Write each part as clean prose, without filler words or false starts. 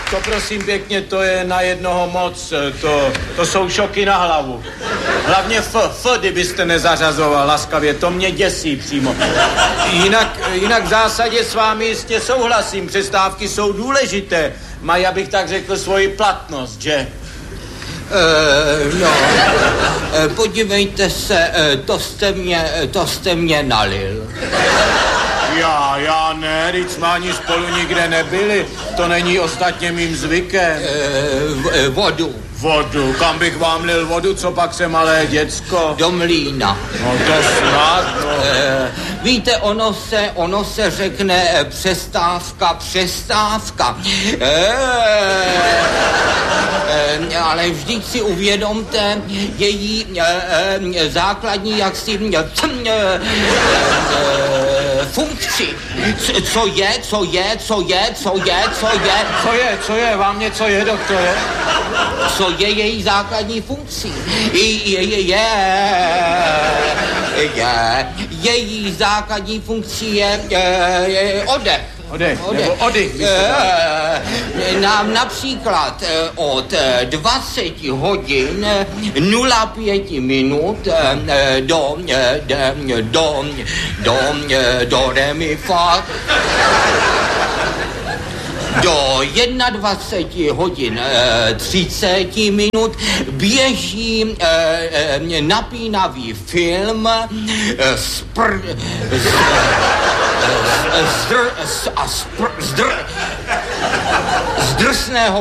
To prosím pěkně, to je na jednoho moc, to jsou šoky na hlavu. Hlavně kdybyste nezařazoval laskavě, to mě děsí přímo. Jinak v zásadě s vámi jistě souhlasím, přestávky jsou důležité. Mají, abych tak řekl, svoji platnost, že? Podívejte se, to jste mě nalil. Já ne, teď jsme ani spolu nikde nebyli. To není ostatně mým zvykem. Vodu, kam bych vám lil vodu, co pak se malé děcko? Do mlýna. No to snad, no. Víte, ono se řekne přestávka. Ale vždyť si uvědomte její základní jaksi funkci. Co je? Vám něco je, doktore? Co je její základní funkcí? Její základní funkcí je oddech. Oddech. Nám například od 20 hodin 05 minut do re mi fa do 21 hodin 30 minut běží napínavý film z drsného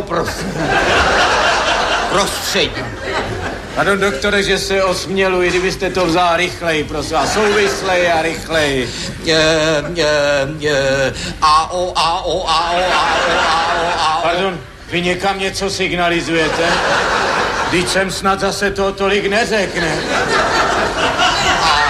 prostředí. Pardon, doktore, že se osměluji, kdybyste to vzal rychleji, prosím vás, souvisleji a rychleji. Pardon, vy někam něco signalizujete? Vždyť jsem snad zase toho tolik neřekne.